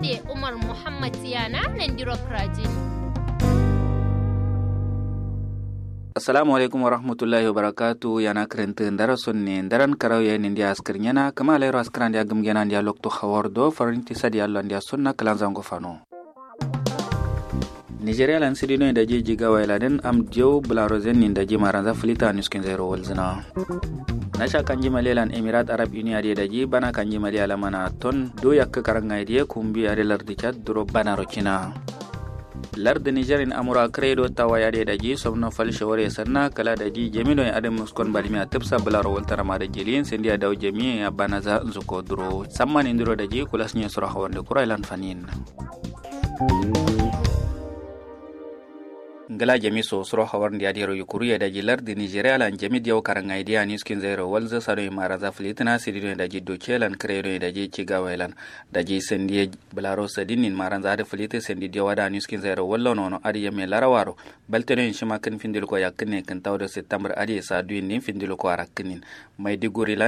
ade Umar Muhammad Tiyana nandiro krajin. Assalamu alaikum wa rahmatullahi wa barakatuh. Yana karanta darasun ne daran karau ya nin dia askirnyana kama lero askran dia gumgena dia lokto khawardo farinti sadi Allah dia sunna kalan zango fano. Nigeria lan sidino da je jiga wailaden am dio blarozen nin da je maranza filita nuskin zero walzina. Nasha kanji malelan Emirat Arab Unia da je bana kanji malala mana ton do yakka karanga dia kumbi are lardi chat duro bana rokina. Larda Nigerin amura credo tawayade da ji somno fal shawari sanna kala da ji jemino ya adam muskon balimi atipsa bularo waltara ma da jilin sendia daw jemi ya banaza zuko duro samman indiro da ji kulas nya sura hawande kurailan fanin ngala jemi so sura hawande ya diro yukuriya da ji lardi Nigeria lan jemi diaw karanga idia niskin zero walza saro maraza flitina sidino da ji dochelan credo da ji cigawailan da ji sendia bularo sadinin maranza da flite sendi diaw da niskin zero wallo nono adi yame larawaro balteno shima kan findil ko yakne kan tawdo september adi sa duin nin findil ko araknin mai diguri